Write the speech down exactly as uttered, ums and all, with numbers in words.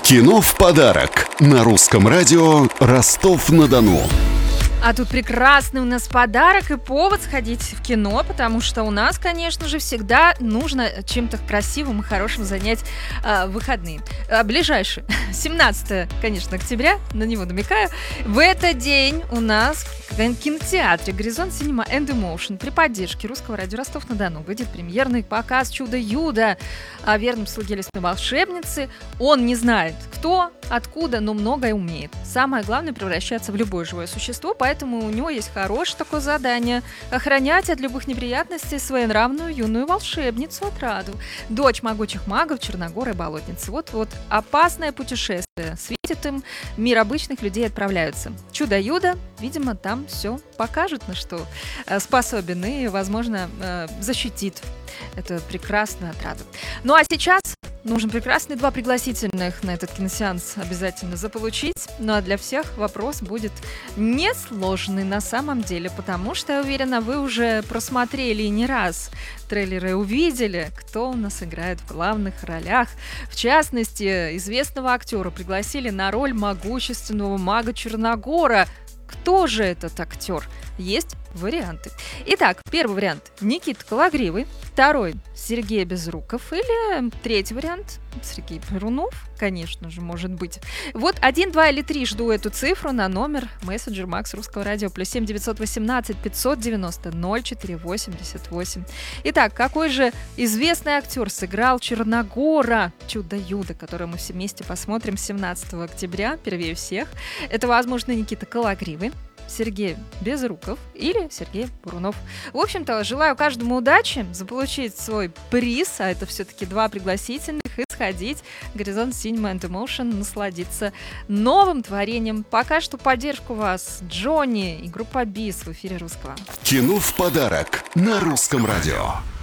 Кино в подарок на русском радио Ростов-на-Дону. А тут прекрасный у нас подарок и повод сходить в кино, потому что у нас, конечно же, всегда нужно чем-то красивым и хорошим занять а, выходные. А, ближайший, семнадцатое, конечно, октября, на него намекаю. В этот день у нас в кинотеатре «Горизонт Cinema and Emotion» при поддержке русского радио Ростов-на-Дону выйдет премьерный показ «Чудо-Юдо» о верном слуге лесной волшебницы. Он не знает, кто, откуда, но многое умеет. Самое главное — превращаться в любое живое существо, поэтому у него есть хорошее такое задание — охранять от любых неприятностей своенравную юную волшебницу Отраду, дочь могучих магов Черногоры Болотницы. Вот-вот опасное путешествие светит им, в мир обычных людей отправляются. Чудо-Юдо, видимо, там все покажет, на что способен, и, возможно, защитит эту прекрасную Отраду. Ну а сейчас нужно прекрасные два пригласительных на этот киносеанс обязательно заполучить. Ну а для всех вопрос будет несложный на самом деле, потому что, я уверена, вы уже просмотрели не раз трейлеры и увидели, кто у нас играет в главных ролях. В частности, известного актера пригласили на роль могущественного мага Черногора. Кто же этот актер? Есть варианты. Итак, первый вариант — Никита Кологривый, второй — Сергей Безруков, или третий вариант — Сергей Перунов, конечно же, может быть. Вот один, два или три жду эту цифру на номер мессенджер Макс Русского радио плюс семь девятьсот восемнадцать пятьсот девяносто ноль четыре восемьдесят восемь. Итак, какой же известный актер сыграл Черногора Чудо-Юдо, которое мы все вместе посмотрим семнадцатого октября, первее всех? Это, возможно, Никита Кологривый, Сергей Безруков или Сергей Бурунов. В общем-то, желаю каждому удачи, заполучить свой приз, а это все-таки два пригласительных, и сходить в «Горизонт Cinema and Emotion», насладиться новым творением. Пока что поддержку вас Джонни и группа Бис в эфире Русского. Кино в подарок на русском радио.